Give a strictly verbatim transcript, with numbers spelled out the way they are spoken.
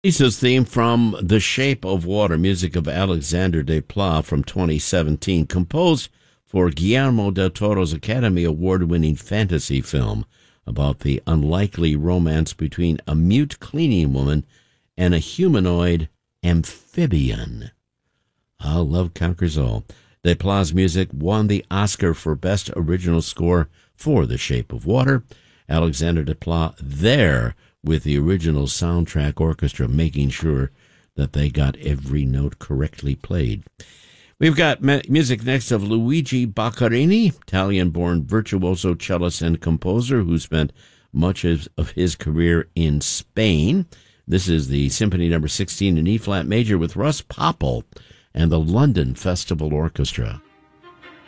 Lisa's theme from The Shape of Water, music of Alexander Desplat from twenty seventeen, composed for Guillermo del Toro's Academy Award-winning fantasy film about the unlikely romance between a mute cleaning woman and a humanoid amphibian. Ah, love conquers all. Desplat's music won the Oscar for Best Original Score for The Shape of Water. Alexander Desplat there with the original soundtrack orchestra, making sure that they got every note correctly played. We've got music next of Luigi Boccherini, Italian-born virtuoso cellist and composer who spent much of his career in Spain. This is the Symphony Number sixteen in E-flat major with Russ Popple and the London Festival Orchestra.